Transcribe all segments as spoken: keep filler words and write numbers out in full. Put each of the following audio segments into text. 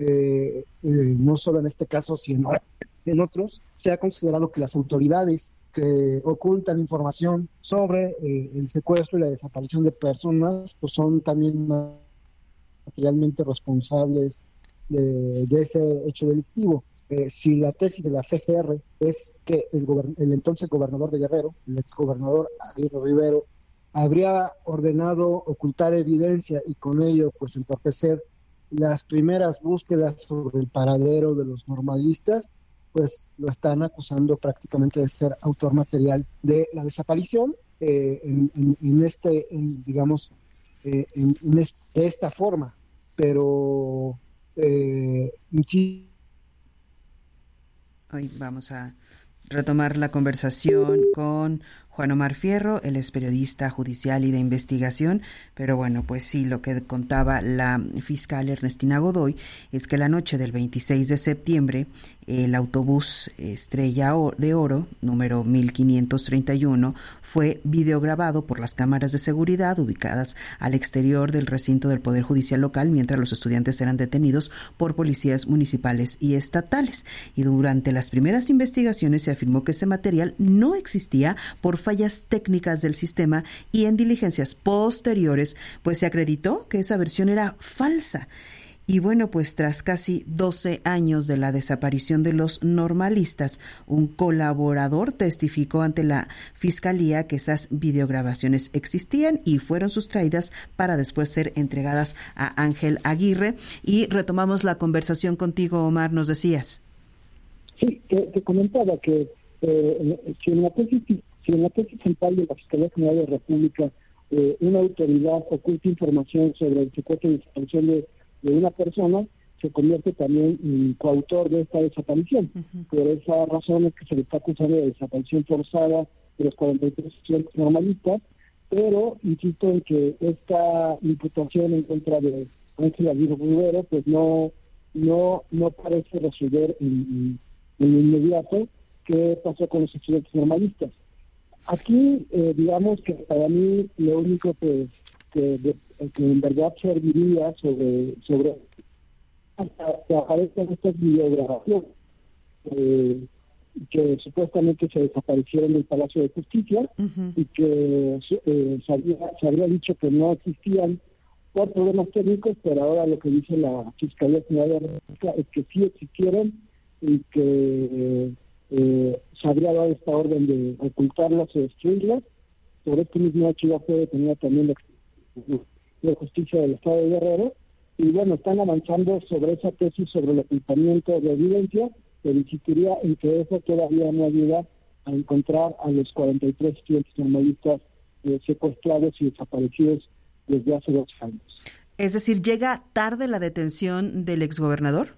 eh, eh, no solo en este caso, sino en otros, se ha considerado que las autoridades que ocultan información sobre eh, el secuestro y la desaparición de personas, pues son también materialmente responsables de, de ese hecho delictivo. Eh, si la tesis de la F G R es que el, gobern- el entonces gobernador de Guerrero, el exgobernador Aguirre Rivero, habría ordenado ocultar evidencia y con ello pues entorpecer las primeras búsquedas sobre el paradero de los normalistas, pues lo están acusando prácticamente de ser autor material de la desaparición eh, en, en, en este, en, digamos, eh, en, en este, de esta forma. Pero eh, sí. Hoy vamos a retomar la conversación con Juan Omar Fierro. Él es periodista judicial y de investigación, pero bueno, pues sí, lo que contaba la fiscal Ernestina Godoy es que la noche del veintiséis de septiembre el autobús Estrella de Oro, número mil quinientos treinta y uno, fue videograbado por las cámaras de seguridad ubicadas al exterior del recinto del Poder Judicial local mientras los estudiantes eran detenidos por policías municipales y estatales. Y durante las primeras investigaciones se afirmó que ese material no existía por fallas técnicas del sistema, y en diligencias posteriores pues se acreditó que esa versión era falsa. Y bueno, pues tras casi doce años de la desaparición de los normalistas, un colaborador testificó ante la fiscalía que esas videograbaciones existían y fueron sustraídas para después ser entregadas a Ángel Aguirre. Y retomamos la conversación contigo, Omar, nos decías. Sí, te, te comentaba que eh, si en la tesis, si en la tesis central de la Fiscalía General de la República eh, una autoridad oculta información sobre el secuestro y desaparición de de una persona, se convierte también en coautor de esta desaparición. Uh-huh. Por esa razón es que se le está acusando de desaparición forzada de los cuarenta y tres estudiantes normalistas, pero insisto en que esta imputación en contra de Ángel Aguirre Rivero pues no no no parece resolver en, en inmediato qué pasó con los estudiantes normalistas. Aquí, eh, digamos que para mí lo único que que, de, que en verdad serviría sobre sobre que aparezcan estas videografías eh, que supuestamente se desaparecieron del Palacio de Justicia. Uh-huh. Y que eh, se, había, se habría dicho que no existían por problemas técnicos, pero ahora lo que dice la Fiscalía General de la República es que sí existieron y que eh, eh, se habría dado esta orden de ocultarlas o destruirlas. Sobre este mismo hecho ya fue detenida también la de Justicia del Estado de Guerrero, y bueno, están avanzando sobre esa tesis sobre el ocultamiento de evidencia, pero insistiría en que eso todavía no ayuda a encontrar a los cuarenta y tres estudiantes normalistas eh, secuestrados y desaparecidos desde hace dos años. Es decir, ¿llega tarde la detención del exgobernador?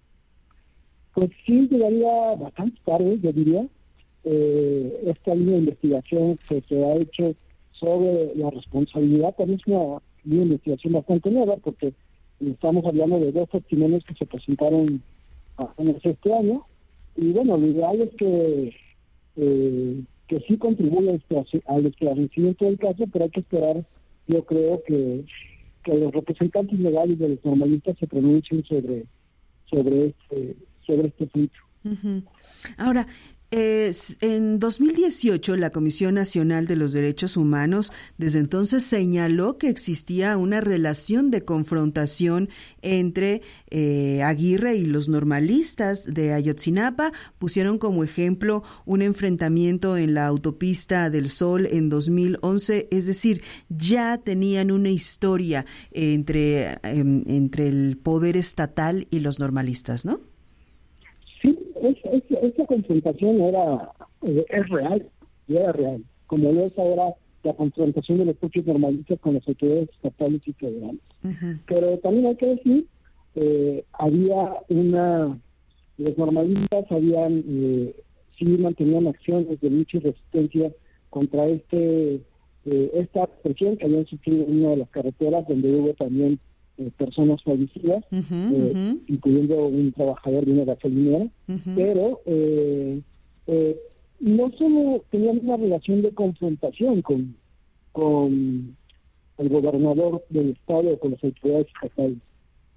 Pues sí, llegaría bastante tarde, yo diría. Eh, esta línea de investigación que se ha hecho sobre la responsabilidad también es una, una investigación bastante nueva, porque estamos hablando de dos testimonios que se presentaron apenas este año, y bueno, lo ideal es que eh, que sí contribuya al esclarecimiento del caso, pero hay que esperar, yo creo que, que los representantes legales de los normalistas se pronuncien sobre sobre este sobre este hecho. Uh-huh. Ahora, Es, en dos mil dieciocho, la Comisión Nacional de los Derechos Humanos desde entonces señaló que existía una relación de confrontación entre eh, Aguirre y los normalistas de Ayotzinapa. Pusieron como ejemplo un enfrentamiento en la autopista del Sol en dos mil once, es decir, ya tenían una historia entre, eh, entre el poder estatal y los normalistas, ¿no? Sí, es, es, esa confrontación era eh, es real, y era real, como lo es ahora la confrontación de los propios normalistas con las autoridades estatales y federales. Uh-huh. Pero también hay que decir, eh, había una, los normalistas habían, eh, sí mantenían acciones de lucha y resistencia contra este eh, esta presión que habían sufrido en una de las carreteras, donde hubo también Eh, personas fallecidas, uh-huh, eh, uh-huh. incluyendo un trabajador de una gasolinera, uh-huh. pero eh, eh, no solo tenían una relación de confrontación con, con el gobernador del estado o con las autoridades estatales.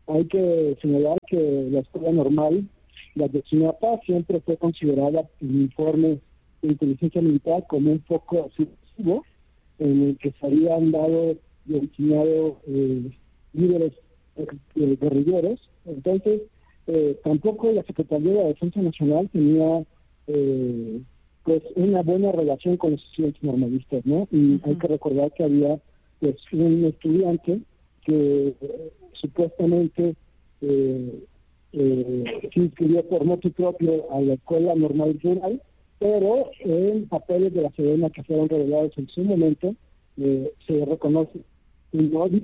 hay que señalar que la escuela normal, la de Chinapa, siempre fue considerada en el informe de inteligencia militar como un foco subversivo en el que se habían dado y enseñado eh, líderes eh, guerrilleros. Entonces, eh, tampoco la Secretaría de la Defensa Nacional tenía eh, pues una buena relación con los estudiantes normalistas, ¿no? Y uh-huh. hay que recordar que había pues un estudiante que eh, supuestamente eh, eh, se inscribió por motu propio a la Escuela Normal Rural, pero en papeles de la Sedena que fueron revelados en su momento, eh, se reconoce un odio,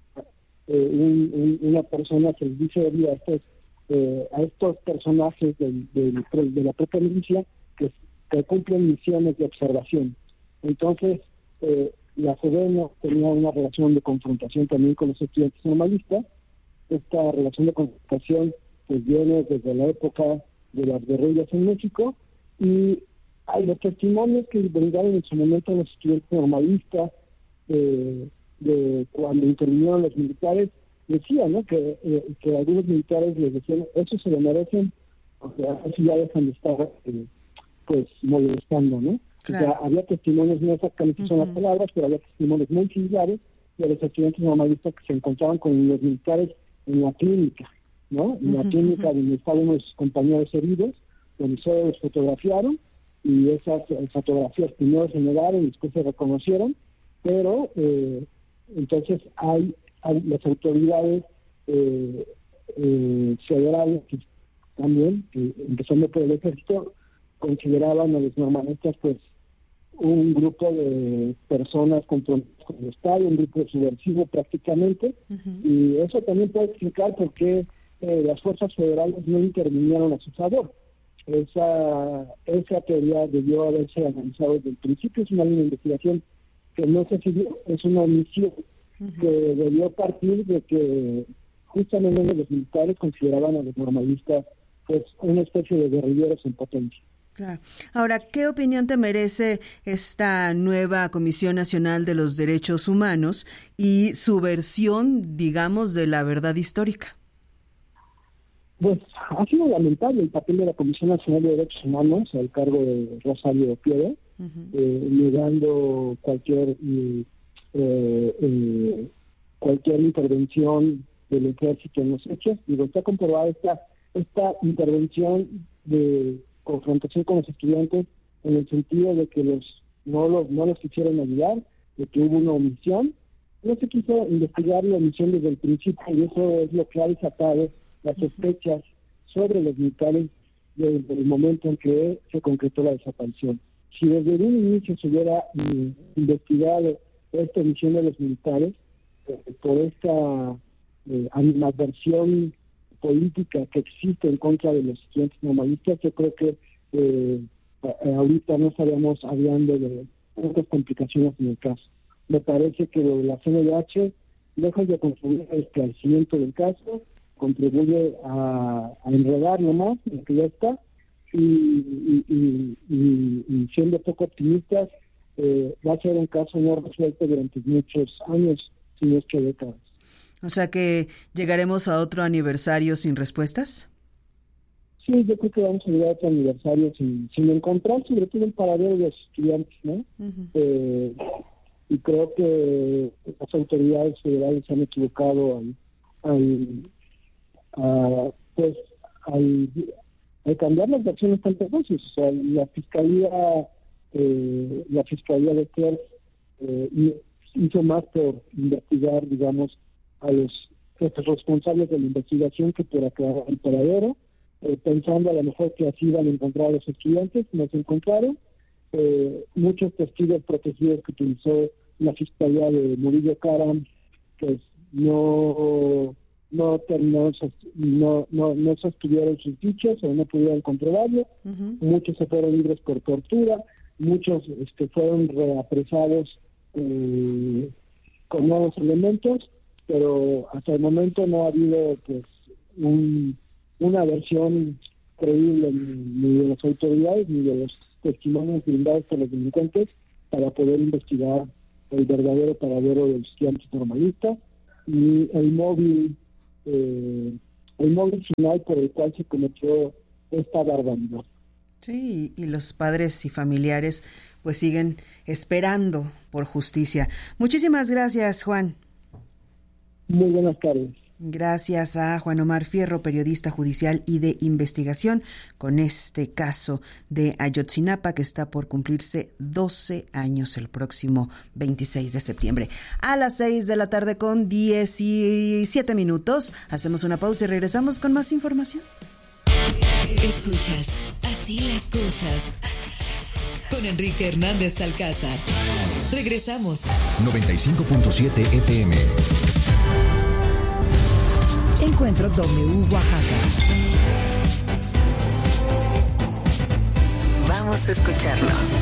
eh, un, un, una persona que les dice odio a estos, eh, a estos personajes del, del, de la propia milicia que, que cumplen misiones de observación. Entonces, eh, la Sedena tenía una relación de confrontación también con los estudiantes normalistas. Esta relación de confrontación pues viene desde la época de las guerrillas en México, y hay los testimonios que brindaron en su momento a los estudiantes normalistas eh, de cuando intervinieron los militares, decían, ¿no?, que, eh, que algunos militares les decían, eso se lo merecen, o sea, eso ya dejan de estar eh, pues molestando, ¿no? Claro. O sea, había testimonios, no exactamente uh-huh. son las palabras, pero había testimonios muy similares de los estudiantes normalistas que se encontraban con los militares en la clínica, ¿no? En uh-huh, la clínica uh-huh. donde estaban unos compañeros heridos, donde solo los fotografiaron, y esas fotografías primero se negaron y después se reconocieron, pero eh, entonces hay, hay las autoridades eh, eh, federales que también, que, empezando por el ejército, consideraban a los normalistas pues un grupo de personas comprometidas con el Estado, un grupo subversivo prácticamente, uh-huh. y eso también puede explicar por qué eh, las fuerzas federales no intervinieron a su favor. Esa, esa teoría debió haberse analizado desde el principio. Es una línea de investigación que no se siguió, es una omisión uh-huh. que debió partir de que justamente los militares consideraban a los normalistas pues una especie de guerrilleros en potencia. Claro. Ahora, ¿qué opinión te merece esta nueva Comisión Nacional de los Derechos Humanos y su versión, digamos, de la verdad histórica? Pues ha sido lamentable el papel de la Comisión Nacional de Derechos Humanos al cargo de Rosario Piedra, uh-huh. eh, negando cualquier eh, eh, cualquier intervención del ejército en los hechos. Digo, está comprobada esta esta intervención de confrontación con los estudiantes en el sentido de que los no los no los quisieron ayudar, de que hubo una omisión. No se quiso investigar la omisión desde el principio, y eso es lo que ha desatado las sospechas sobre los militares desde el momento en que se concretó la desaparición. Si desde un inicio se hubiera eh, investigado esta omisión de los militares eh, por esta eh, animadversión política que existe en contra de los estudiantes normalistas, yo creo que eh, ahorita no estaríamos hablando de otras complicaciones en el caso. Me parece que lo de la C N D H, lejos de contribuir al esclarecimiento del caso, contribuye a, a enredarlo más, en que ya está, y, y, y, y, y siendo poco optimistas, eh, va a ser un caso no resuelto durante muchos años, si no es que décadas. O sea que llegaremos a otro aniversario sin respuestas. Sí, yo creo que vamos a llegar a otro aniversario sin, sin encontrar sobre todo el paradero de los estudiantes, ¿no? Uh-huh. Eh, y creo que las autoridades federales se han equivocado al, al, a, pues, al, al cambiar las versiones tantas veces. O sea, la fiscalía, eh, la fiscalía de Kers eh, hizo más por investigar, digamos, a los, los responsables de la investigación que por aclarar el paradero, eh, pensando a lo mejor que así iban a encontrar a los estudiantes. No se encontraron. Eh, muchos testigos protegidos que utilizó la fiscalía de Murillo Karam, pues no no terminó, no no no sostuvieron sus dichos o no pudieron comprobarlo. Uh-huh. Muchos se fueron libres por tortura, muchos este, fueron reapresados eh, con nuevos elementos, pero hasta el momento no ha habido pues un, una versión creíble ni de las autoridades ni de los testimonios brindados por los delincuentes para poder investigar el verdadero paradero de los estudiantes normalistas, ni el móvil eh, el móvil final por el cual se cometió esta barbaridad. Sí, y los padres y familiares pues siguen esperando por justicia. Muchísimas gracias, Juan. Muy buenas tardes. Gracias a Juan Omar Fierro, periodista judicial y de investigación, con este caso de Ayotzinapa que está por cumplirse doce años el próximo veintiséis de septiembre. A las seis de la tarde con diecisiete minutos, hacemos una pausa y regresamos con más información. Escuchas Así las cosas, con Enrique Hernández Alcázar. Regresamos. noventa y cinco punto siete F M. Encuentro W Oaxaca. Vamos a escucharnos.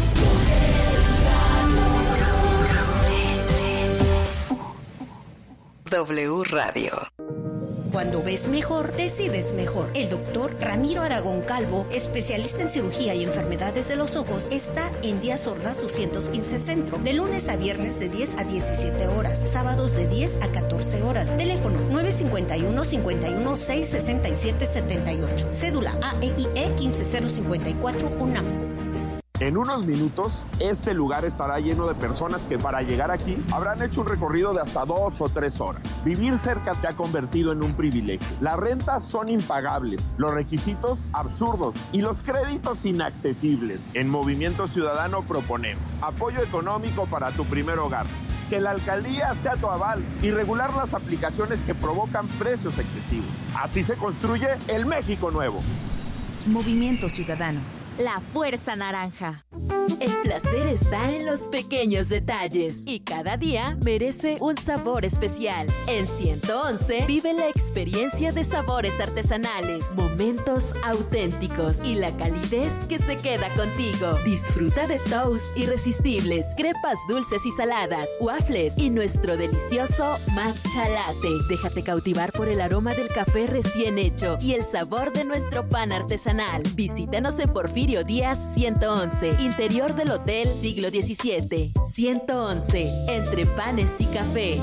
W Radio. Cuando ves mejor, decides mejor. El doctor Ramiro Aragón Calvo, especialista en cirugía y enfermedades de los ojos, está en Díaz Ordaz doscientos quince Centro, de lunes a viernes de diez a diecisiete horas, sábados de diez a catorce horas. Teléfono nueve cinco uno, cinco uno seis, seis siete siete ocho. Cédula A E I E uno cinco cero cinco cuatro UNAM. En unos minutos, este lugar estará lleno de personas que para llegar aquí habrán hecho un recorrido de hasta dos o tres horas. Vivir cerca se ha convertido en un privilegio. Las rentas son impagables, los requisitos absurdos y los créditos inaccesibles. En Movimiento Ciudadano proponemos apoyo económico para tu primer hogar, que la alcaldía sea tu aval y regular las aplicaciones que provocan precios excesivos. Así se construye el México nuevo. Movimiento Ciudadano. La Fuerza Naranja. El placer está en los pequeños detalles y cada día merece un sabor especial. En ciento once vive la experiencia de sabores artesanales, momentos auténticos y la calidez que se queda contigo. Disfruta de toast irresistibles, crepas dulces y saladas, waffles y nuestro delicioso matcha latte. Déjate cautivar por el aroma del café recién hecho y el sabor de nuestro pan artesanal. Visítanos en Porfirio Díaz ciento once, interior del Hotel Siglo diecisiete. ciento once, entre panes y café.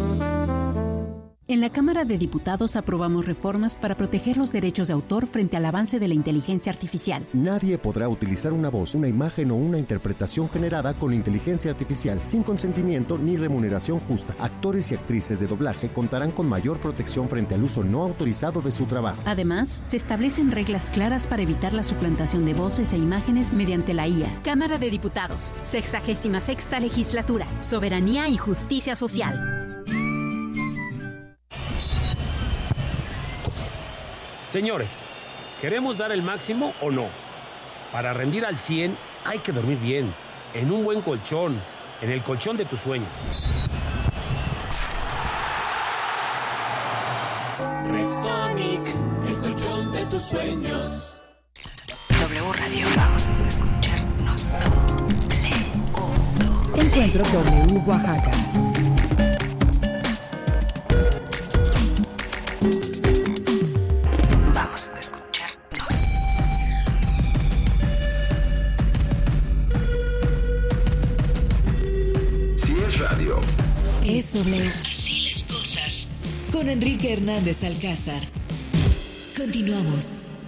En la Cámara de Diputados aprobamos reformas para proteger los derechos de autor frente al avance de la inteligencia artificial. Nadie podrá utilizar una voz, una imagen o una interpretación generada con inteligencia artificial sin consentimiento ni remuneración justa. Actores y actrices de doblaje contarán con mayor protección frente al uso no autorizado de su trabajo. Además, se establecen reglas claras para evitar la suplantación de voces e imágenes mediante la I A. Cámara de Diputados, sexagésima sexta legislatura, soberanía y justicia social. Señores, ¿queremos dar el máximo o no? Para rendir al cien hay que dormir bien, en un buen colchón, en el colchón de tus sueños. Restonic, el colchón de tus sueños. W Radio, vamos a escucharnos. W. Encuentro W Oaxaca. Es W. Así las cosas. Con Enrique Hernández Alcázar. Continuamos.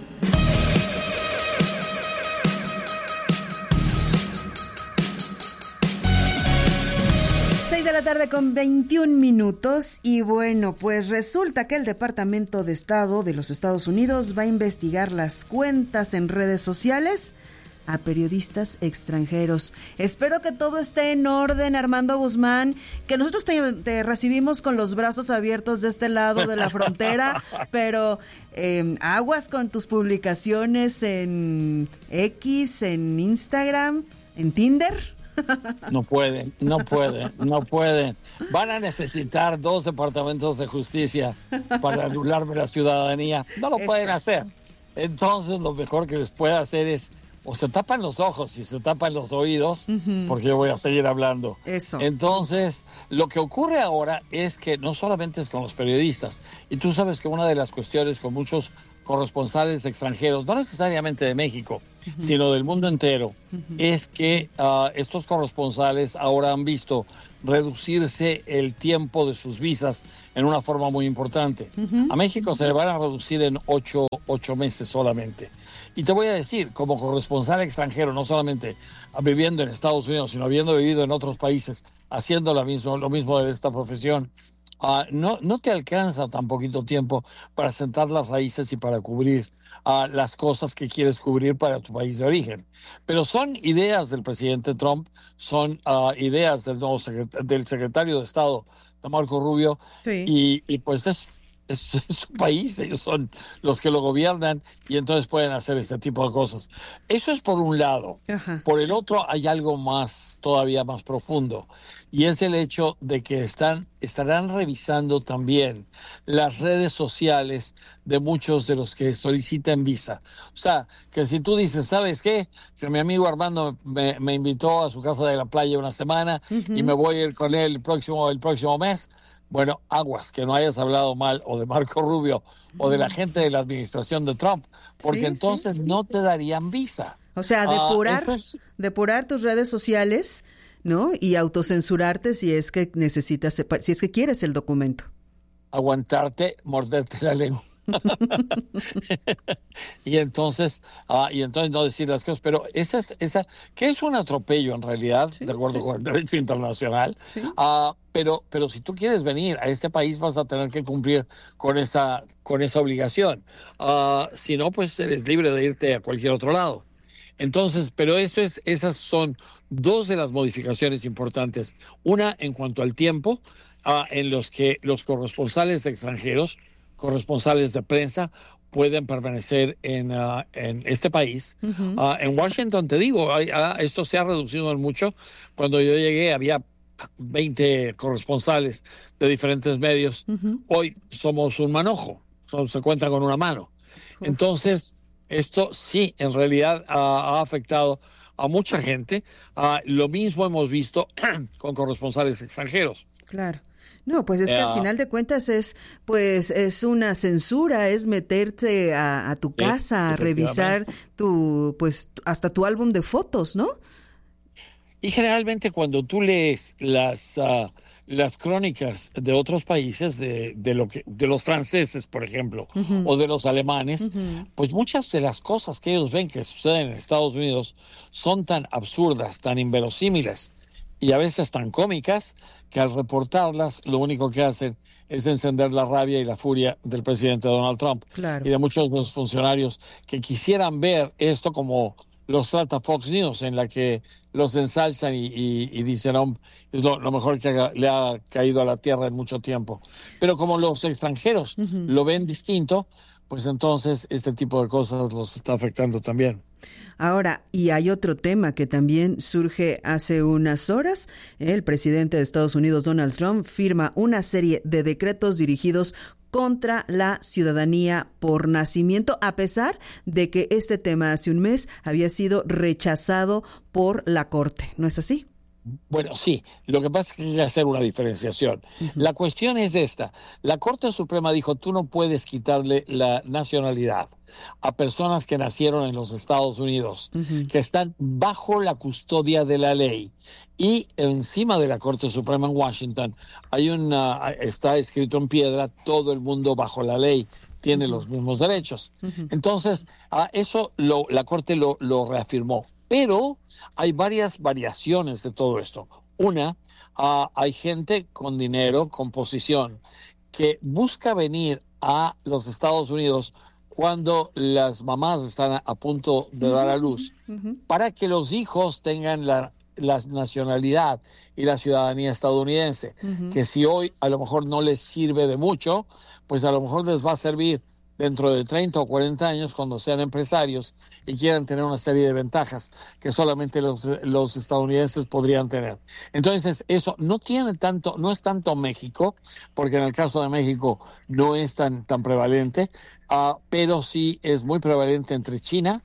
Seis de la tarde con veintiún minutos y bueno, pues resulta que el Departamento de Estado de los Estados Unidos va a investigar las cuentas en redes sociales a periodistas extranjeros. Espero que todo esté en orden, Armando Guzmán, que nosotros te, te recibimos con los brazos abiertos de este lado de la frontera, pero eh, aguas con tus publicaciones en X, en Instagram, en Tinder. No pueden, no pueden, no pueden. Van a necesitar dos departamentos de justicia para anularme la ciudadanía. No lo Eso. pueden hacer. Entonces lo mejor que les puede hacer es o se tapan los ojos y se tapan los oídos, uh-huh. porque yo voy a seguir hablando. Eso. Entonces, lo que ocurre ahora es que no solamente es con los periodistas, y tú sabes que una de las cuestiones con muchos corresponsales extranjeros, no necesariamente de México, uh-huh. sino del mundo entero, uh-huh. es que uh, estos corresponsales ahora han visto reducirse el tiempo de sus visas en una forma muy importante. Uh-huh. A México se le van a reducir en ocho, ocho meses solamente. Y te voy a decir, como corresponsal extranjero, no solamente viviendo en Estados Unidos, sino habiendo vivido en otros países, haciendo lo mismo, lo mismo de esta profesión, Uh, no, no te alcanza tan poquito tiempo para sentar las raíces y para cubrir uh, las cosas que quieres cubrir para tu país de origen. Pero son ideas del presidente Trump, son uh, ideas del nuevo secret- del secretario de Estado, de Marco Rubio, sí. y, y pues es, es, es su país, ellos son los que lo gobiernan y entonces pueden hacer este tipo de cosas. Eso es por un lado. Ajá. Por el otro hay algo más, todavía más profundo. Y es el hecho de que están, estarán revisando también las redes sociales de muchos de los que solicitan visa. O sea, que si tú dices, ¿sabes qué? Que mi amigo Armando me, me invitó a su casa de la playa una semana uh-huh. y me voy a ir con él el próximo, el próximo mes. Bueno, aguas, que no hayas hablado mal o de Marco Rubio uh-huh. o de la gente de la administración de Trump, porque sí, entonces sí. no te darían visa. O sea, depurar, uh, es... depurar tus redes sociales, ¿no? Y autocensurarte si es que necesitas, si es que quieres el documento. Aguantarte, morderte la lengua. y entonces uh, y entonces no decir las cosas, pero esa es esa que es un atropello en realidad, sí, de acuerdo sí. con el derecho internacional. Sí. Uh, pero pero si tú quieres venir a este país vas a tener que cumplir con esa con esa obligación. Uh, si no, pues eres libre de irte a cualquier otro lado. Entonces, pero eso es, esas son dos de las modificaciones importantes. Una en cuanto al tiempo, uh, en los que los corresponsales extranjeros, corresponsales de prensa, pueden permanecer en, uh, en este país. Uh-huh. Uh, en Washington, te digo, hay, uh, esto se ha reducido en mucho. Cuando yo llegué había veinte corresponsales de diferentes medios. Uh-huh. Hoy somos un manojo, so, se cuenta con una mano. Uh-huh. Entonces... Esto sí, en realidad uh, ha afectado a mucha gente. Uh, lo mismo hemos visto con corresponsales extranjeros. Claro. No, pues es que uh, al final de cuentas es, pues, es una censura, es meterte a, a tu casa, a revisar tu, pues, hasta tu álbum de fotos, ¿no? Y generalmente cuando tú lees las... Uh, las crónicas de otros países, de, de lo que de los franceses, por ejemplo, uh-huh. o de los alemanes, uh-huh. pues muchas de las cosas que ellos ven que suceden en Estados Unidos son tan absurdas, tan inverosímiles y a veces tan cómicas que al reportarlas lo único que hacen es encender la rabia y la furia del presidente Donald Trump. Claro. Y de muchos de los funcionarios que quisieran ver esto como los trata Fox News, en la que los ensalzan y, y, y dicen, oh, es lo, lo mejor que haga, le ha caído a la tierra en mucho tiempo. Pero como los extranjeros uh-huh. lo ven distinto, pues entonces este tipo de cosas los está afectando también. Ahora, y hay otro tema que también surge hace unas horas. El presidente de Estados Unidos, Donald Trump, firma una serie de decretos dirigidos contra la ciudadanía por nacimiento, a pesar de que este tema hace un mes había sido rechazado por la Corte. ¿No es así? Bueno, sí. Lo que pasa es que hay que hacer una diferenciación. Uh-huh. La cuestión es esta. La Corte Suprema dijo, tú no puedes quitarle la nacionalidad a personas que nacieron en los Estados Unidos, uh-huh. que están bajo la custodia de la ley. Y encima de la Corte Suprema en Washington hay una, está escrito en piedra, todo el mundo bajo la ley tiene uh-huh. los mismos derechos. Uh-huh. Entonces, a eso lo, la Corte lo, lo reafirmó. Pero hay varias variaciones de todo esto. Una, uh, hay gente con dinero, con posición, que busca venir a los Estados Unidos cuando las mamás están a, a punto de uh-huh. dar a luz, uh-huh. para que los hijos tengan la la nacionalidad y la ciudadanía estadounidense, uh-huh. que si hoy a lo mejor no les sirve de mucho, pues a lo mejor les va a servir dentro de treinta o cuarenta años cuando sean empresarios y quieran tener una serie de ventajas que solamente los, los estadounidenses podrían tener. Entonces, eso no tiene tanto, no es tanto México, porque en el caso de México no es tan, tan prevalente, uh, pero sí es muy prevalente entre China,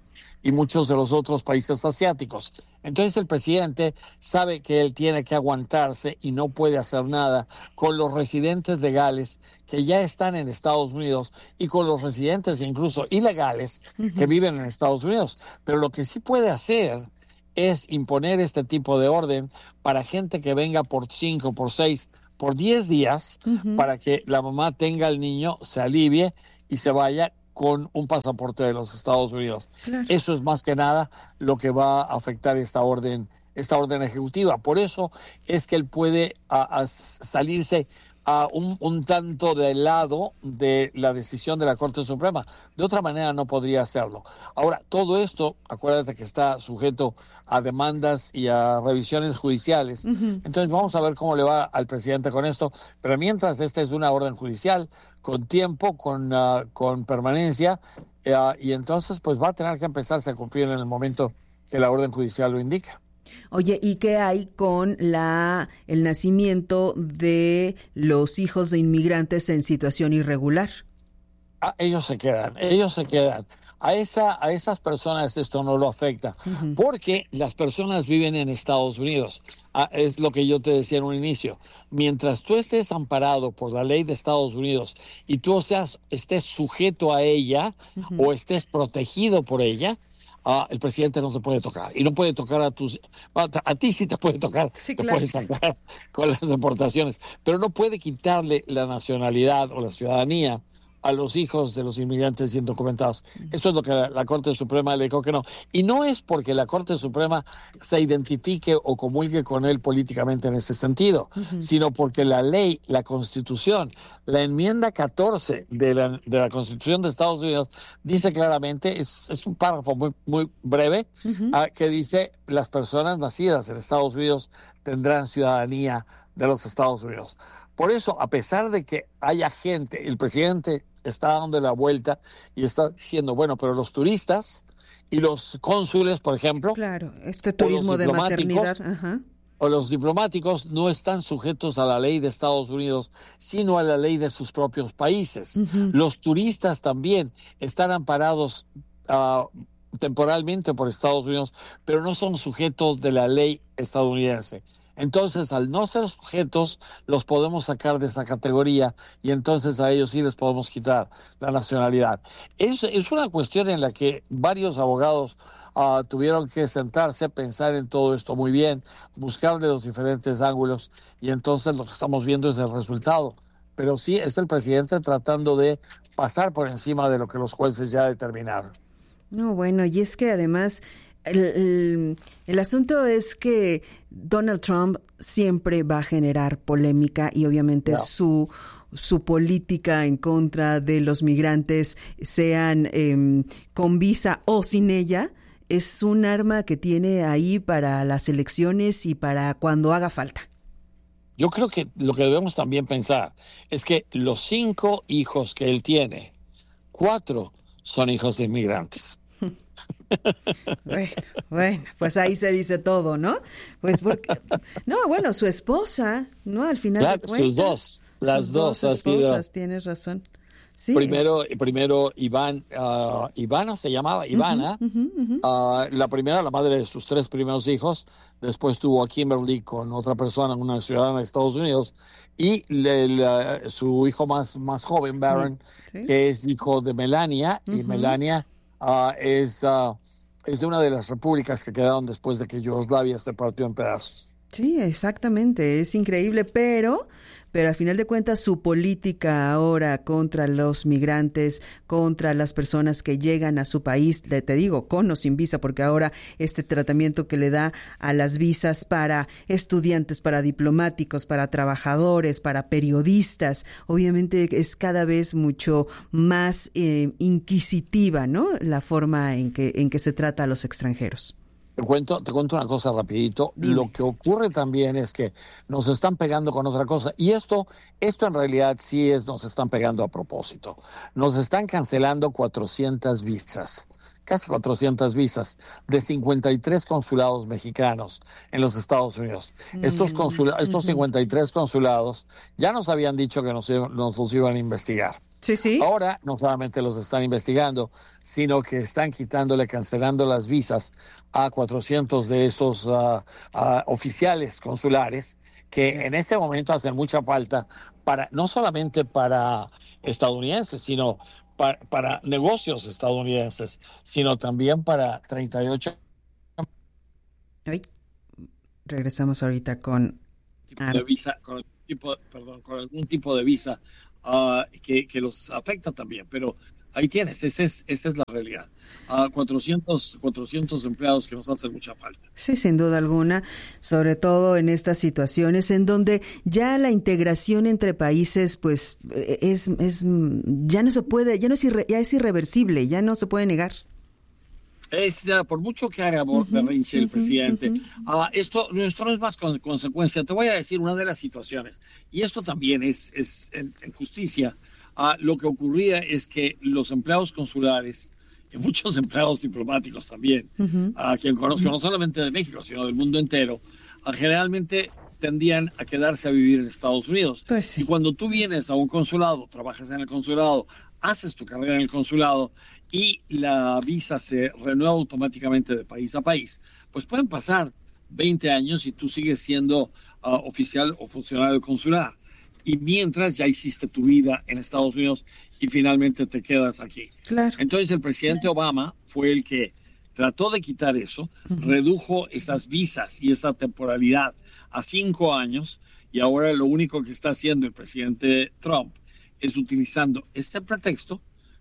y muchos de los otros países asiáticos. Entonces el presidente sabe que él tiene que aguantarse y no puede hacer nada con los residentes legales que ya están en Estados Unidos y con los residentes incluso ilegales uh-huh. que viven en Estados Unidos. Pero lo que sí puede hacer es imponer este tipo de orden para gente que venga por cinco, por seis, por diez días, uh-huh. para que la mamá tenga al niño, se alivie y se vaya con un pasaporte de los Estados Unidos. Claro. Eso es más que nada lo que va a afectar esta orden, esta orden ejecutiva. Por eso es que él puede a, a salirse a un, un tanto del lado de la decisión de la Corte Suprema. De otra manera no podría hacerlo. Ahora, todo esto, acuérdate que está sujeto a demandas y a revisiones judiciales. Uh-huh. Entonces vamos a ver cómo le va al presidente con esto. Pero mientras, esta es una orden judicial con tiempo, con, uh, con permanencia, uh, y entonces pues va a tener que empezarse a cumplir en el momento que la orden judicial lo indica. Oye, ¿y qué hay con la el nacimiento de los hijos de inmigrantes en situación irregular? Ah, ellos se quedan, ellos se quedan. A esa a esas personas esto no lo afecta, uh-huh. porque las personas viven en Estados Unidos. Ah, es lo que yo te decía en un inicio. Mientras tú estés amparado por la ley de Estados Unidos y tú seas estés sujeto a ella uh-huh. o estés protegido por ella, Uh, el presidente no se puede tocar. Y no puede tocar a tus... A, a ti sí te puede tocar. Sí, claro. Te puede sacar con las deportaciones. Pero no puede quitarle la nacionalidad o la ciudadanía a los hijos de los inmigrantes indocumentados. Eso es lo que la, la Corte Suprema le dijo que no. Y no es porque la Corte Suprema se identifique o comulgue con él políticamente en ese sentido, uh-huh. sino porque la ley, la Constitución, la enmienda catorce de la, de la Constitución de Estados Unidos dice claramente, es, es un párrafo muy, muy breve, uh-huh. uh, que dice las personas nacidas en Estados Unidos tendrán ciudadanía de los Estados Unidos. Por eso, a pesar de que haya gente, el presidente está dando la vuelta y está diciendo, bueno, pero los turistas y los cónsules, por ejemplo, claro, este turismo de maternidad, ajá. o los diplomáticos no están sujetos a la ley de Estados Unidos, sino a la ley de sus propios países. Uh-huh. Los turistas también están amparados uh, temporalmente por Estados Unidos, pero no son sujetos de la ley estadounidense. Entonces, al no ser sujetos, los podemos sacar de esa categoría y entonces a ellos sí les podemos quitar la nacionalidad. Es, es una cuestión en la que varios abogados uh, tuvieron que sentarse, pensar en todo esto muy bien, buscarle los diferentes ángulos y entonces lo que estamos viendo es el resultado. Pero sí, es el presidente tratando de pasar por encima de lo que los jueces ya determinaron. No, bueno, y es que además... El, el, el asunto es que Donald Trump siempre va a generar polémica y obviamente no. su su política en contra de los migrantes, sean eh, con visa o sin ella, es un arma que tiene ahí para las elecciones y para cuando haga falta. Yo creo que lo que debemos también pensar es que los cinco hijos que él tiene, cuatro son hijos de inmigrantes. Bueno, bueno, pues ahí se dice todo, ¿no? Pues porque, no, bueno, su esposa, ¿no? Al final claro, de cuentas. Sus dos, las sus dos. dos esposas, tienes razón. Sí. Primero, primero Iván, uh, Ivana se llamaba, Ivana, uh-huh, uh-huh, uh-huh. Uh, la primera, la madre de sus tres primeros hijos, después tuvo a Kimberly con otra persona, una ciudadana de Estados Unidos, y le, le, su hijo más, más joven, Barron, ¿sí? que es hijo de Melania, uh-huh. y Melania uh, es, uh, es de una de las repúblicas que quedaron después de que Yugoslavia se partió en pedazos. Sí, exactamente, es increíble, pero... Pero al final de cuentas su política ahora contra los migrantes, contra las personas que llegan a su país, te digo, con o sin visa, porque ahora este tratamiento que le da a las visas para estudiantes, para diplomáticos, para trabajadores, para periodistas, obviamente es cada vez mucho más eh, inquisitiva, ¿no? La forma en que, en que se trata a los extranjeros. Te cuento, te cuento una cosa rapidito. Dime. Lo que ocurre también es que nos están pegando con otra cosa. Y esto, esto en realidad sí es, nos están pegando a propósito. Nos están cancelando cuatrocientas visas, casi cuatrocientas visas, de cincuenta y tres consulados mexicanos en los Estados Unidos. Mm. Estos, consula- estos uh-huh. cincuenta y tres consulados ya nos habían dicho que nos, nos los iban a investigar. Sí, sí. Ahora no solamente los están investigando, sino que están quitándole, cancelando las visas a cuatrocientos de esos uh, uh, oficiales consulares que en este momento hacen mucha falta para no solamente para estadounidenses, sino para, para negocios estadounidenses, sino también para treinta y ocho. Ay, regresamos ahorita con tipo de visa, con el tipo, perdón, con algún tipo de visa uh, que, que los afecta también, pero ahí tienes, esa es, esa es la realidad. Uh, cuatrocientos, cuatrocientos empleados que nos hacen mucha falta. Sí, sin duda alguna, sobre todo en estas situaciones en donde ya la integración entre países, pues, es, es ya no se puede, ya no es irre, ya es irreversible, ya no se puede negar. Es uh, por mucho que haga uh-huh, berrinche el uh-huh, presidente. Uh-huh. Uh, esto, esto no es más con, consecuencia. Te voy a decir una de las situaciones, y esto también es, es en, en justicia. Uh, lo que ocurría es que los empleados consulares y muchos empleados diplomáticos también, uh-huh. a quien conozco, uh-huh. no solamente de México, sino del mundo entero, uh, generalmente tendían a quedarse a vivir en Estados Unidos. Pues sí. Y cuando tú vienes a un consulado, trabajas en el consulado, haces tu carrera en el consulado y la visa se renueva automáticamente de país a país, pues pueden pasar veinte años y tú sigues siendo uh, oficial o funcionario consular. Y mientras ya hiciste tu vida en Estados Unidos y finalmente te quedas aquí. Claro. Entonces el presidente Obama fue el que trató de quitar eso, uh-huh. redujo esas visas y esa temporalidad a cinco años, y ahora lo único que está haciendo el presidente Trump es utilizando este pretexto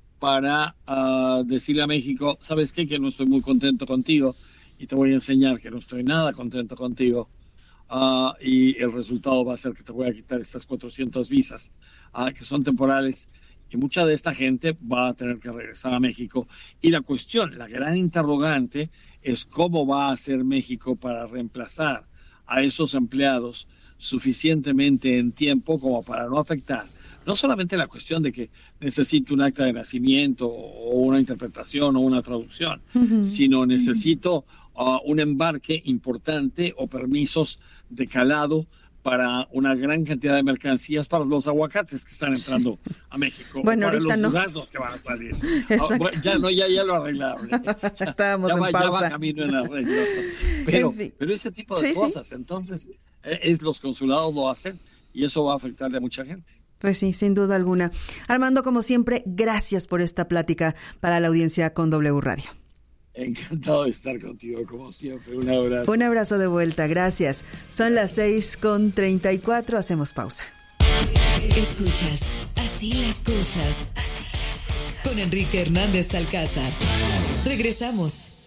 para uh, decirle a México, ¿sabes qué? Que no estoy muy contento contigo y te voy a enseñar que no estoy nada contento contigo. Uh, y el resultado va a ser que te voy a quitar estas cuatrocientas visas uh, que son temporales, y mucha de esta gente va a tener que regresar a México. Y la cuestión, la gran interrogante es cómo va a hacer México para reemplazar a esos empleados suficientemente en tiempo como para no afectar no solamente la cuestión de que necesito un acta de nacimiento o una interpretación o una traducción, uh-huh. sino necesito uh, un embarque importante o permisos de calado para una gran cantidad de mercancías, para los aguacates que están entrando sí. a México, bueno, para ahorita los no. duraznos que van a salir. Ah, bueno, ya no, ya, ya lo arreglaron. Ya, Estábamos ya, en va, pausa. ya va camino en arreglo. Pero, en fin. pero ese tipo de sí, cosas, sí. entonces, es los consulados lo hacen y eso va a afectarle a mucha gente. Pues sí, sin duda alguna. Armando, como siempre, gracias por esta plática para la audiencia con W Radio. Encantado de estar contigo, como siempre. Un abrazo. Un abrazo de vuelta, gracias. Son las seis con treinta y cuatro, hacemos pausa. Escuchas Así las cosas. Así las cosas. Con Enrique Hernández Alcázar. Regresamos.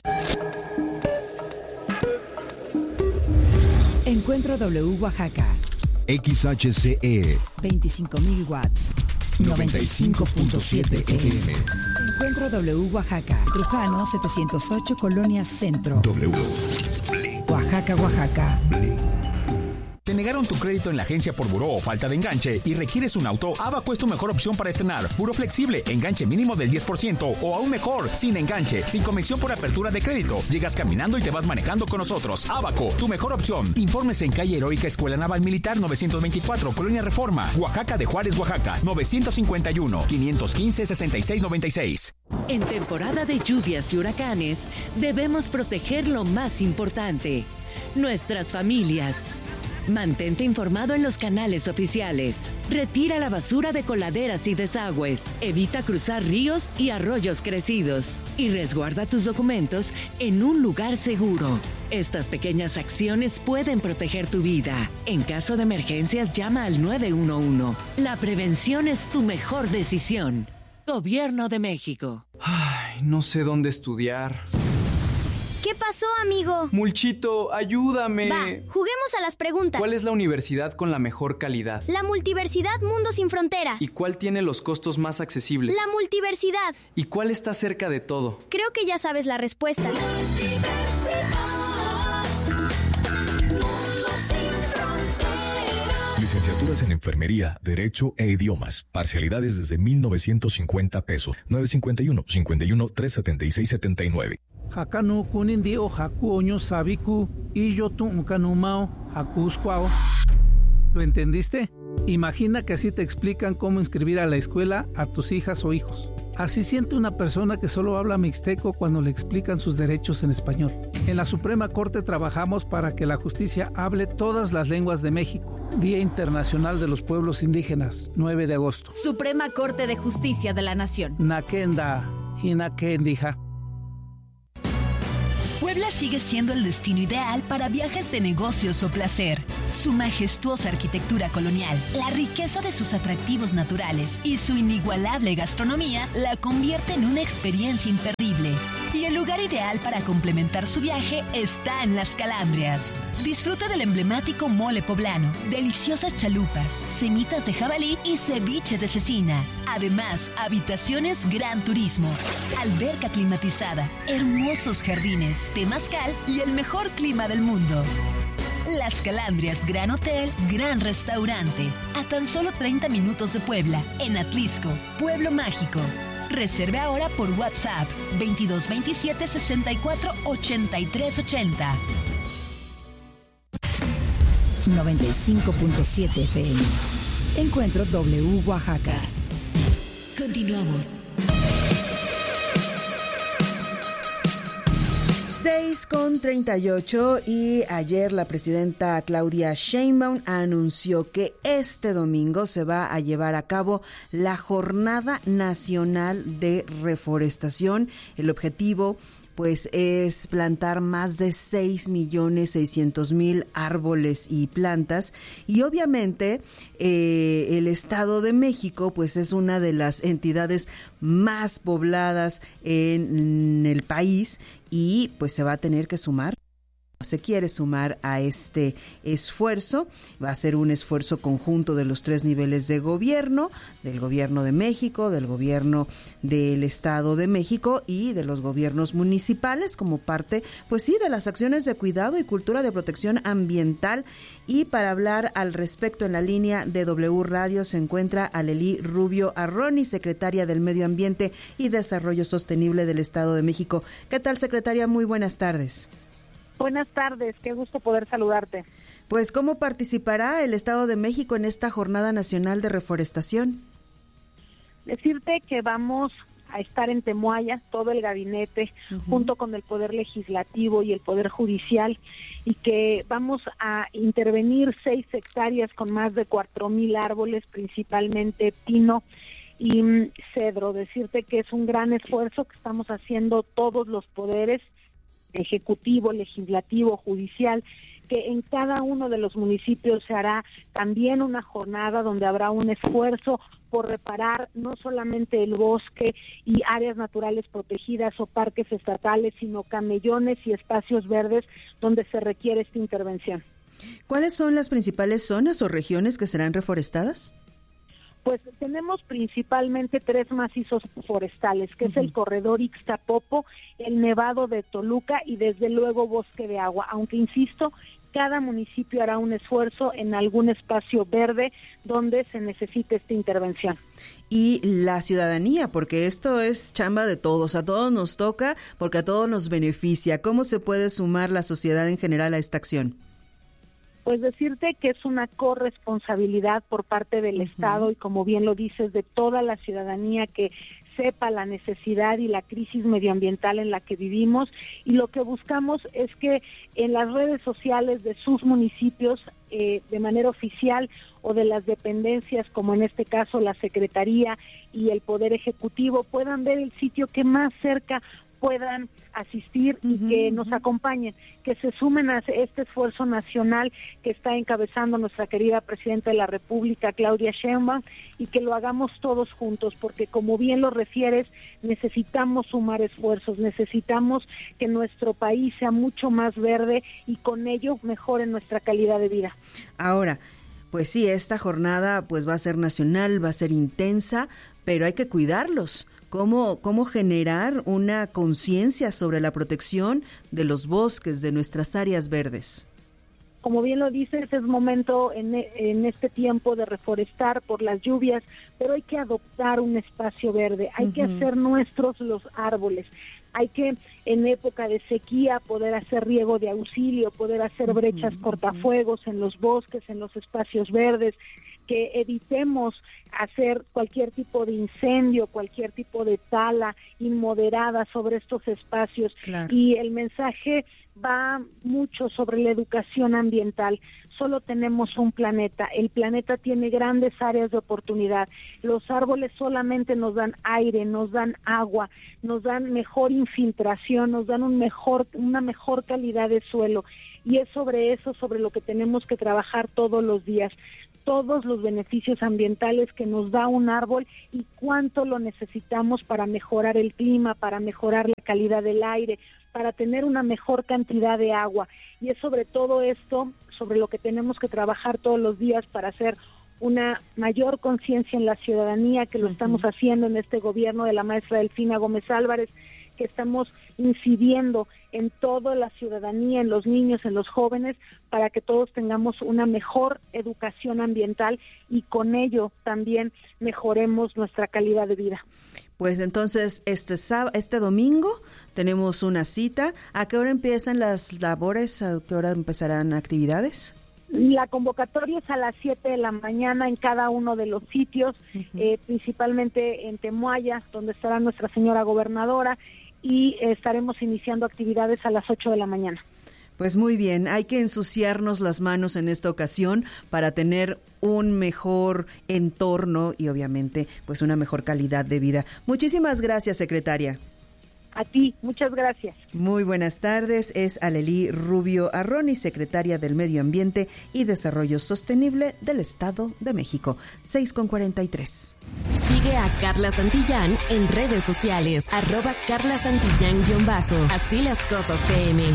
Encuentro W Oaxaca. X H C E veinticinco mil watts. noventa y cinco punto siete F M. Encuentro W Oaxaca. Trujano setecientos ocho, Colonia Centro. W. Oaxaca, Oaxaca. ¿Te negaron tu crédito en la agencia por buró o falta de enganche y requieres un auto? Abaco es tu mejor opción para estrenar. Buró flexible, enganche mínimo del diez por ciento o aún mejor, sin enganche, sin comisión por apertura de crédito. Llegas caminando y te vas manejando con nosotros. Abaco, tu mejor opción. Informes en calle Heroica Escuela Naval Militar novecientos veinticuatro, Colonia Reforma, Oaxaca de Juárez, Oaxaca, novecientos cincuenta y uno, quinientos quince, sesenta y seis noventa y seis. En temporada de lluvias y huracanes, debemos proteger lo más importante, nuestras familias. Mantente informado en los canales oficiales. Retira la basura de coladeras y desagües. Evita cruzar ríos y arroyos crecidos. Y resguarda tus documentos en un lugar seguro. Estas pequeñas acciones pueden proteger tu vida. En caso de emergencias, llama al nueve uno uno. La prevención es tu mejor decisión. Gobierno de México. Ay, no sé dónde estudiar. ¿Qué pasó, amigo? Mulchito, ayúdame. Va, juguemos a las preguntas. ¿Cuál es la universidad con la mejor calidad? La Multiversidad Mundo Sin Fronteras. ¿Y cuál tiene los costos más accesibles? La Multiversidad. ¿Y cuál está cerca de todo? Creo que ya sabes la respuesta. Licenciaturas en Enfermería, Derecho e Idiomas. Parcialidades desde mil novecientos cincuenta pesos. nueve cinco uno, cinco uno, tres siete seis siete nueve. Hakanu kunindi o haku oño sabiku y yo tu unkanumao hakuskwao. ¿Lo entendiste? Imagina que así te explican cómo inscribir a la escuela a tus hijas o hijos. Así siente una persona que solo habla mixteco cuando le explican sus derechos en español. En la Suprema Corte trabajamos para que la justicia hable todas las lenguas de México. Día Internacional de los Pueblos Indígenas, nueve de agosto. Suprema Corte de Justicia de la Nación. Nakenda, Hinakendija. Puebla sigue siendo el destino ideal para viajes de negocios o placer. Su majestuosa arquitectura colonial, la riqueza de sus atractivos naturales y su inigualable gastronomía la convierte en una experiencia imperdible. Y el lugar ideal para complementar su viaje está en Las Calandrias. Disfruta del emblemático mole poblano, deliciosas chalupas, semitas de jabalí y ceviche de cecina. Además, habitaciones Gran Turismo, alberca climatizada, hermosos jardines, temazcal y el mejor clima del mundo. Las Calandrias Gran Hotel, Gran Restaurante, a tan solo treinta minutos de Puebla, en Atlisco, Pueblo Mágico. Reserve ahora por WhatsApp veintidós veintisiete sesenta y cuatro ochenta y tres ochenta. noventa y cinco punto siete F M. Encuentro W Oaxaca. Continuamos. seis con treinta y ocho y ayer la presidenta Claudia Sheinbaum anunció que este domingo se va a llevar a cabo la Jornada Nacional de Reforestación. El objetivo pues es plantar más de seis millones seiscientos mil árboles y plantas, y obviamente eh, el Estado de México pues es una de las entidades más pobladas en el país y pues se va a tener que sumar. Se quiere sumar a este esfuerzo. Va a ser un esfuerzo conjunto de los tres niveles de gobierno, del gobierno de México, del gobierno del Estado de México y de los gobiernos municipales, como parte, pues sí, de las acciones de cuidado y cultura de protección ambiental. Y para hablar al respecto en la línea de W Radio se encuentra Alelí Rubio Arroni, secretaria del Medio Ambiente y Desarrollo Sostenible del Estado de México. ¿Qué tal, secretaria? Muy buenas tardes. Buenas tardes, qué gusto poder saludarte. Pues, ¿cómo participará el Estado de México en esta Jornada Nacional de Reforestación? Decirte que vamos a estar en Temoaya, todo el gabinete, uh-huh. junto con el Poder Legislativo y el Poder Judicial, y que vamos a intervenir seis hectáreas con más de cuatro mil árboles, principalmente pino y um, cedro. Decirte que es un gran esfuerzo que estamos haciendo todos los poderes, ejecutivo, legislativo, judicial, que en cada uno de los municipios se hará también una jornada donde habrá un esfuerzo por reparar no solamente el bosque y áreas naturales protegidas o parques estatales, sino camellones y espacios verdes donde se requiere esta intervención. ¿Cuáles son las principales zonas o regiones que serán reforestadas? Pues tenemos principalmente tres macizos forestales, que uh-huh. es el corredor Ixtapopo, el Nevado de Toluca y desde luego Bosque de Agua, aunque insisto, cada municipio hará un esfuerzo en algún espacio verde donde se necesite esta intervención. Y la ciudadanía, porque esto es chamba de todos, a todos nos toca, porque a todos nos beneficia. ¿Cómo se puede sumar la sociedad en general a esta acción? Pues decirte que es una corresponsabilidad por parte del uh-huh. Estado y, como bien lo dices, de toda la ciudadanía que sepa la necesidad y la crisis medioambiental en la que vivimos, y lo que buscamos es que en las redes sociales de sus municipios, eh, de manera oficial, o de las dependencias, como en este caso la Secretaría y el Poder Ejecutivo, puedan ver el sitio que más cerca puedan asistir y uh-huh, que nos acompañen, que se sumen a este esfuerzo nacional que está encabezando nuestra querida Presidenta de la República, Claudia Sheinbaum, y que lo hagamos todos juntos, porque como bien lo refieres, necesitamos sumar esfuerzos, necesitamos que nuestro país sea mucho más verde y con ello mejore nuestra calidad de vida. Ahora, pues sí, esta jornada pues va a ser nacional, va a ser intensa, pero hay que cuidarlos. ¿Cómo, cómo generar una conciencia sobre la protección de los bosques, de nuestras áreas verdes? Como bien lo dices, es momento en, en este tiempo de reforestar por las lluvias, pero hay que adoptar un espacio verde, hay uh-huh. que hacer nuestros los árboles. Hay que, en época de sequía, poder hacer riego de auxilio, poder hacer brechas uh-huh. cortafuegos en los bosques, en los espacios verdes, que evitemos hacer cualquier tipo de incendio, cualquier tipo de tala inmoderada sobre estos espacios. Claro. Y el mensaje va mucho sobre la educación ambiental. Solo tenemos un planeta, el planeta tiene grandes áreas de oportunidad. Los árboles solamente nos dan aire, nos dan agua, nos dan mejor infiltración, nos dan un mejor, una mejor calidad de suelo, y es sobre eso sobre lo que tenemos que trabajar todos los días. Todos los beneficios ambientales que nos da un árbol y cuánto lo necesitamos para mejorar el clima, para mejorar la calidad del aire, para tener una mejor cantidad de agua. Y es sobre todo esto, sobre lo que tenemos que trabajar todos los días para hacer una mayor conciencia en la ciudadanía, que lo uh-huh. estamos haciendo en este gobierno de la maestra Delfina Gómez Álvarez, que estamos incidiendo en toda la ciudadanía, en los niños, en los jóvenes, para que todos tengamos una mejor educación ambiental y con ello también mejoremos nuestra calidad de vida. Pues entonces este sábado, este domingo tenemos una cita. ¿A qué hora empiezan las labores? ¿A qué hora empezarán actividades? La convocatoria es a las siete de la mañana en cada uno de los sitios, uh-huh. eh, principalmente en Temuaya, donde estará nuestra señora gobernadora, y eh, estaremos iniciando actividades a las ocho de la mañana. Pues muy bien, hay que ensuciarnos las manos en esta ocasión para tener un mejor entorno y obviamente pues una mejor calidad de vida. Muchísimas gracias, secretaria. A ti, muchas gracias. Muy buenas tardes, es Alelí Rubio Arroni, secretaria del Medio Ambiente y Desarrollo Sostenible del Estado de México. seis con cuarenta y tres. Sigue a Carla Santillán en redes sociales, arroba Carla Santillán-bajo. Así las cosas P M.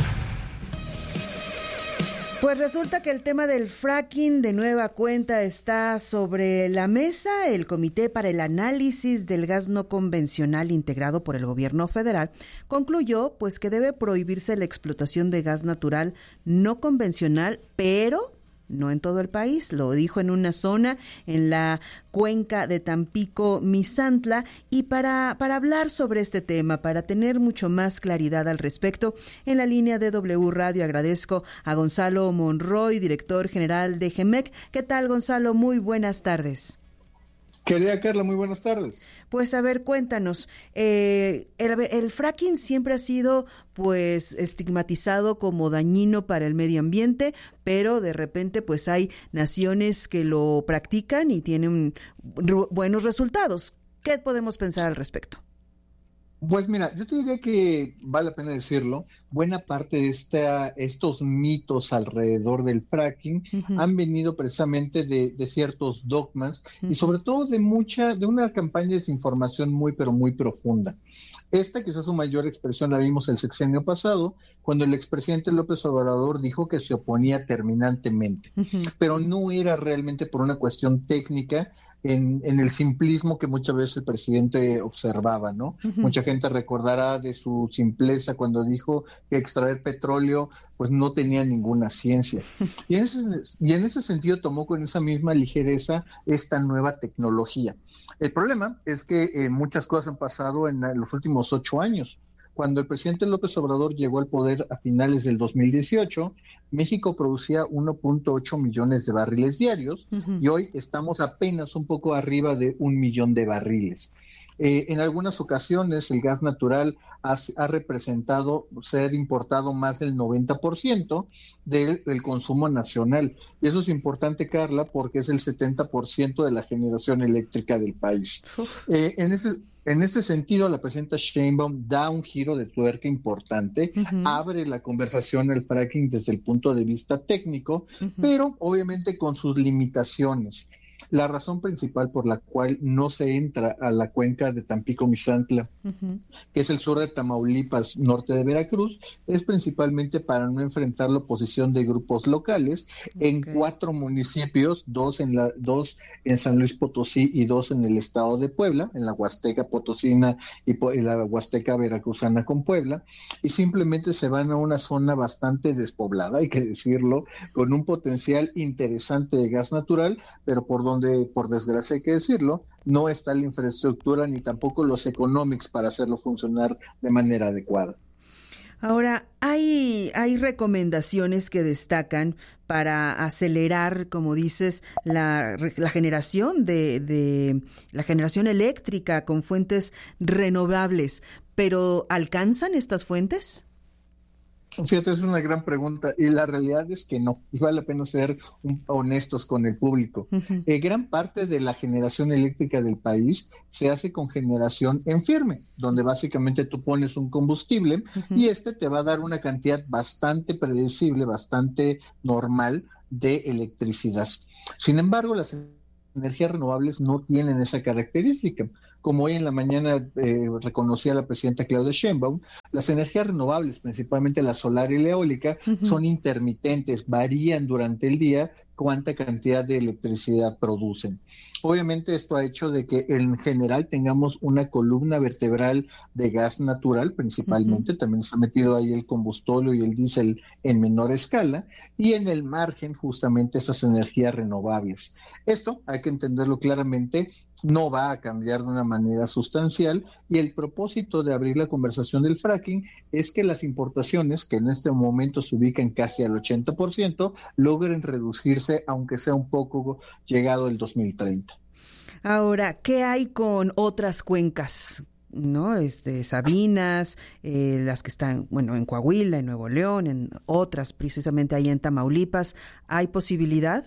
Pues resulta que el tema del fracking de nueva cuenta está sobre la mesa. El Comité para el Análisis del Gas No Convencional integrado por el gobierno federal concluyó pues que debe prohibirse la explotación de gas natural no convencional, pero no en todo el país. Lo dijo en una zona en la cuenca de Tampico-Misantla. Y para, para hablar sobre este tema, para tener mucho más claridad al respecto, en la línea de W Radio agradezco a Gonzalo Monroy, director general de GEMEC. ¿Qué tal, Gonzalo? Muy buenas tardes. Querida Carla, muy buenas tardes. Pues a ver, cuéntanos, eh, el, el fracking siempre ha sido pues estigmatizado como dañino para el medio ambiente, pero de repente pues hay naciones que lo practican y tienen r- buenos resultados. ¿Qué podemos pensar al respecto? Pues mira, yo te diría que vale la pena decirlo, buena parte de esta, estos mitos alrededor del fracking uh-huh. han venido precisamente de, de ciertos dogmas uh-huh. y sobre todo de mucha, de una campaña de desinformación muy pero muy profunda. Esta quizás su mayor expresión la vimos el sexenio pasado, cuando el expresidente López Obrador dijo que se oponía terminantemente, uh-huh. pero no era realmente por una cuestión técnica, En, en el simplismo que muchas veces el presidente observaba, ¿no? Uh-huh. Mucha gente recordará de su simpleza cuando dijo que extraer petróleo pues no tenía ninguna ciencia. Y en ese, y en ese sentido tomó con esa misma ligereza esta nueva tecnología. El problema es que eh, muchas cosas han pasado en los últimos ocho años. Cuando el presidente López Obrador llegó al poder a finales del dos mil dieciocho, México producía uno punto ocho millones de barriles diarios uh-huh. y hoy estamos apenas un poco arriba de un millón de barriles. Eh, en algunas ocasiones el gas natural ha, ha representado ser importado más del noventa por ciento del, del consumo nacional. Y eso es importante, Carla, porque es el setenta por ciento de la generación eléctrica del país. Eh, en ese... En ese sentido, la presidenta Sheinbaum da un giro de tuerca importante, uh-huh. abre la conversación al fracking desde el punto de vista técnico, uh-huh. pero obviamente con sus limitaciones. La razón principal por la cual no se entra a la cuenca de Tampico-Misantla, uh-huh. que es el sur de Tamaulipas, norte de Veracruz, es principalmente para no enfrentar la oposición de grupos locales okay. en cuatro municipios, dos en la dos en San Luis Potosí y dos en el estado de Puebla, en la Huasteca Potosina y, y la Huasteca Veracruzana con Puebla, y simplemente se van a una zona bastante despoblada, hay que decirlo, con un potencial interesante de gas natural, pero por donde donde, por desgracia hay que decirlo, no está la infraestructura ni tampoco los economics para hacerlo funcionar de manera adecuada. Ahora, hay, hay recomendaciones que destacan para acelerar, como dices, la, la generación de, de la generación eléctrica con fuentes renovables, pero ¿alcanzan estas fuentes? Fíjate, es una gran pregunta y la realidad es que no, y vale la pena ser un, honestos con el público. Uh-huh. Eh, gran parte de la generación eléctrica del país se hace con generación en firme, donde básicamente tú pones un combustible uh-huh. y este te va a dar una cantidad bastante predecible, bastante normal de electricidad. Sin embargo, las energías renovables no tienen esa característica. Como hoy en la mañana eh, reconocía la presidenta Claudia Sheinbaum, las energías renovables, principalmente la solar y la eólica, uh-huh. son intermitentes, varían durante el día cuánta cantidad de electricidad producen. Obviamente esto ha hecho de que en general tengamos una columna vertebral de gas natural, principalmente, uh-huh. también se ha metido ahí el combustóleo y el diésel en menor escala, y en el margen justamente esas energías renovables. Esto hay que entenderlo claramente, no va a cambiar de una manera sustancial, y el propósito de abrir la conversación del fracking es que las importaciones, que en este momento se ubican casi al ochenta por ciento, logren reducirse, aunque sea un poco llegado el dos mil treinta. Ahora, ¿qué hay con otras cuencas? ¿No? Este, Sabinas, eh, las que están, bueno, en Coahuila, en Nuevo León, en otras, precisamente ahí en Tamaulipas, ¿hay posibilidad?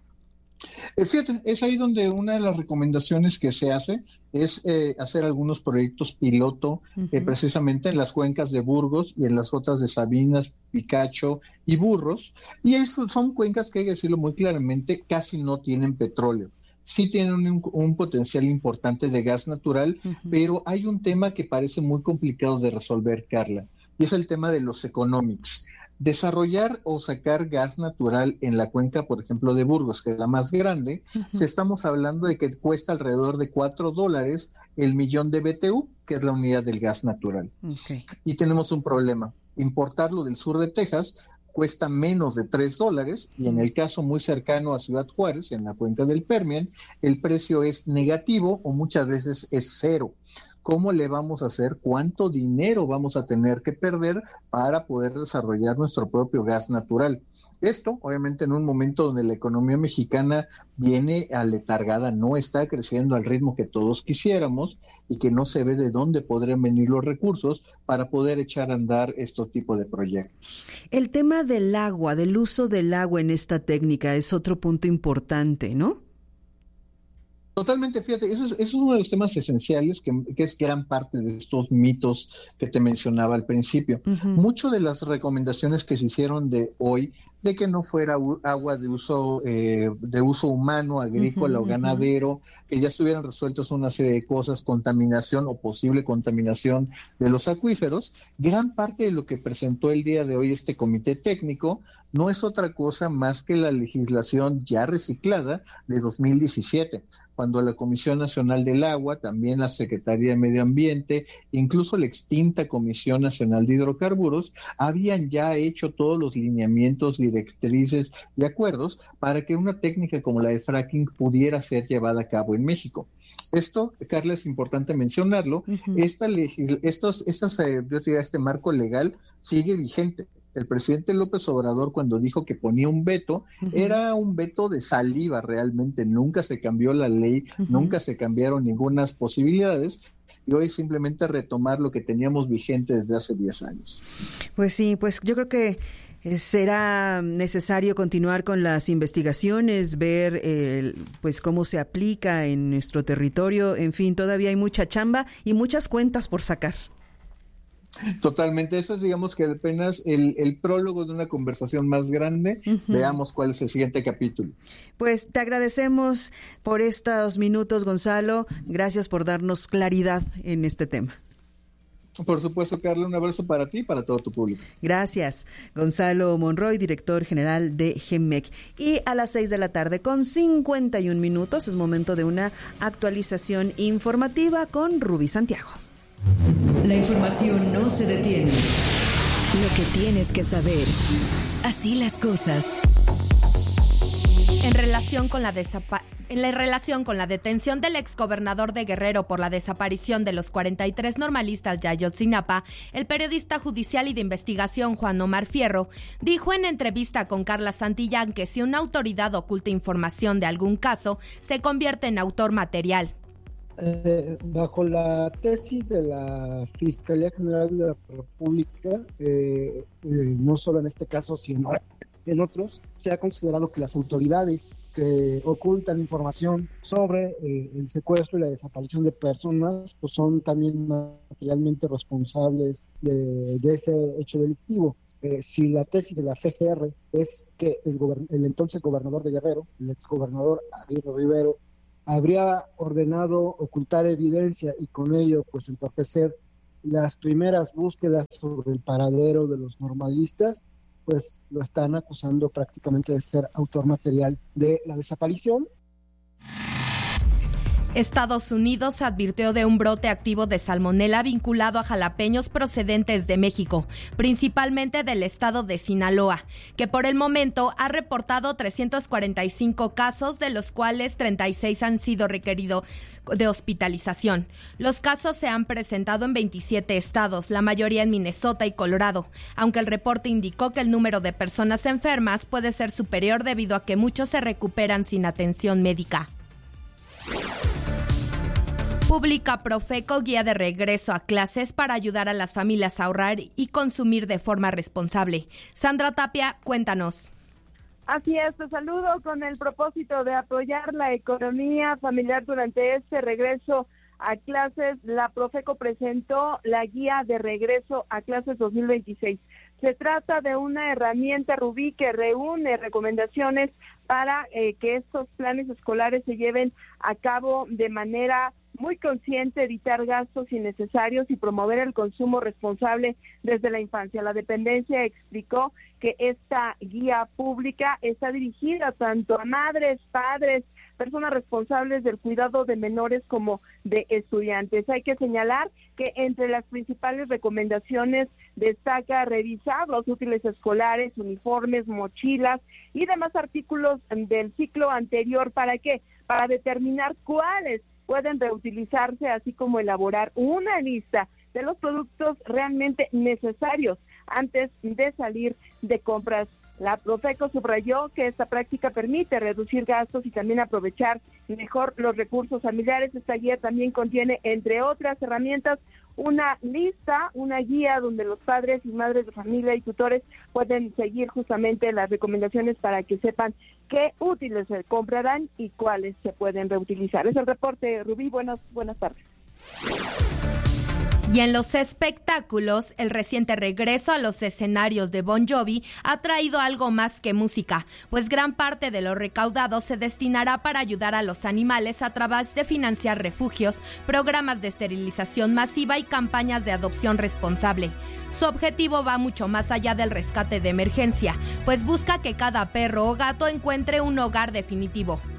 Eh, fíjate, es ahí donde una de las recomendaciones que se hace es eh, hacer algunos proyectos piloto, uh-huh. eh, precisamente en las cuencas de Burgos y en las otras de Sabinas, Picacho y Burros, y eso son cuencas que hay que decirlo muy claramente, casi no tienen petróleo. Sí tienen un, un potencial importante de gas natural, uh-huh. pero hay un tema que parece muy complicado de resolver, Carla, y es el tema de los economics. Desarrollar o sacar gas natural en la cuenca, por ejemplo, de Burgos, que es la más grande, uh-huh. si estamos hablando de que cuesta alrededor de cuatro dólares el millón de B T U, que es la unidad del gas natural. Okay. Y tenemos un problema. Importarlo del sur de Texas cuesta menos de tres dólares, y en el caso muy cercano a Ciudad Juárez, en la cuenca del Permian, el precio es negativo o muchas veces es cero. ¿Cómo le vamos a hacer? ¿Cuánto dinero vamos a tener que perder para poder desarrollar nuestro propio gas natural? Esto, obviamente, en un momento donde la economía mexicana viene aletargada, no está creciendo al ritmo que todos quisiéramos y que no se ve de dónde podrían venir los recursos para poder echar a andar estos tipos de proyectos. El tema del agua, del uso del agua en esta técnica es otro punto importante, ¿no? Totalmente, fíjate, eso es, eso es uno de los temas esenciales que, que es gran parte de estos mitos que te mencionaba al principio. Uh-huh. Muchas de las recomendaciones que se hicieron de hoy, de que no fuera u- agua de uso eh, de uso humano, agrícola uh-huh, o ganadero, uh-huh. que ya estuvieran resueltas una serie de cosas, contaminación o posible contaminación de los acuíferos, gran parte de lo que presentó el día de hoy este comité técnico no es otra cosa más que la legislación ya reciclada de dos mil diecisiete, cuando la Comisión Nacional del Agua, también la Secretaría de Medio Ambiente, incluso la extinta Comisión Nacional de Hidrocarburos, habían ya hecho todos los lineamientos, directrices y acuerdos para que una técnica como la de fracking pudiera ser llevada a cabo en México. Esto, Carla, es importante mencionarlo, uh-huh. esta legisl- estos, estas, eh, yo diría, este marco legal sigue vigente. El presidente López Obrador, cuando dijo que ponía un veto, uh-huh. era un veto de saliva realmente, nunca se cambió la ley, uh-huh. nunca se cambiaron ninguna posibilidades, y hoy simplemente retomar lo que teníamos vigente desde hace diez años. Pues sí, pues yo creo que será necesario continuar con las investigaciones, ver eh, pues cómo se aplica en nuestro territorio, en fin, todavía hay mucha chamba y muchas cuentas por sacar. Totalmente, eso es, digamos, que apenas el, el prólogo de una conversación más grande. Uh-huh. Veamos cuál es el siguiente capítulo. Pues te agradecemos por estos minutos, Gonzalo. Gracias por darnos claridad en este tema. Por supuesto, Carla, un abrazo para ti y para todo tu público. Gracias. Gonzalo Monroy, director general de GEMEC. Y a las seis de la tarde con cincuenta y un minutos es momento de una actualización informativa con Rubí Santiago. La información no se detiene. Lo que tienes que saber. Así las cosas. En relación con la desapa- En la relación con la detención del exgobernador de Guerrero por la desaparición de los cuarenta y tres normalistas de Ayotzinapa, el periodista judicial y de investigación Juan Omar Fierro dijo en entrevista con Carla Santillán que si una autoridad oculta información de algún caso, se convierte en autor material. Eh, bajo la tesis de la Fiscalía General de la República, eh, eh, no solo en este caso, sino en otros, se ha considerado que las autoridades que ocultan información sobre eh, el secuestro y la desaparición de personas, pues son también materialmente responsables de, de ese hecho delictivo. Eh, si la tesis de la F G R es que el, gober- el entonces gobernador de Guerrero, el exgobernador Aguirre Rivero, habría ordenado ocultar evidencia y con ello pues entorpecer las primeras búsquedas sobre el paradero de los normalistas, pues lo están acusando prácticamente de ser autor material de la desaparición. Estados Unidos advirtió de un brote activo de salmonela vinculado a jalapeños procedentes de México, principalmente del estado de Sinaloa, que por el momento ha reportado trescientos cuarenta y cinco casos, de los cuales treinta y seis han sido requeridos de hospitalización. Los casos se han presentado en veintisiete estados, la mayoría en Minnesota y Colorado, aunque el reporte indicó que el número de personas enfermas puede ser superior debido a que muchos se recuperan sin atención médica. Publica Profeco guía de regreso a clases para ayudar a las familias a ahorrar y consumir de forma responsable. Sandra Tapia, cuéntanos. Así es, te saludo con el propósito de apoyar la economía familiar durante este regreso a clases. La Profeco presentó la guía de regreso a clases dos mil veintiséis. Se trata de una herramienta Rubí que reúne recomendaciones para eh, que estos planes escolares se lleven a cabo de manera muy consciente, evitar gastos innecesarios y promover el consumo responsable desde la infancia. La dependencia explicó que esta guía pública está dirigida tanto a madres, padres, personas responsables del cuidado de menores como de estudiantes. Hay que señalar que entre las principales recomendaciones destaca revisar los útiles escolares, uniformes, mochilas y demás artículos del ciclo anterior. ¿Para qué? Para determinar cuáles pueden reutilizarse, así como elaborar una lista de los productos realmente necesarios antes de salir de compras. La Profeco subrayó que esta práctica permite reducir gastos y también aprovechar mejor los recursos familiares. Esta guía también contiene, entre otras herramientas, una lista, una guía donde los padres y madres de familia y tutores pueden seguir justamente las recomendaciones para que sepan qué útiles se comprarán y cuáles se pueden reutilizar. Es el reporte, Rubí. Buenas, buenas tardes. Y en los espectáculos, el reciente regreso a los escenarios de Bon Jovi ha traído algo más que música, pues gran parte de lo recaudado se destinará para ayudar a los animales a través de financiar refugios, programas de esterilización masiva y campañas de adopción responsable. Su objetivo va mucho más allá del rescate de emergencia, pues busca que cada perro o gato encuentre un hogar definitivo.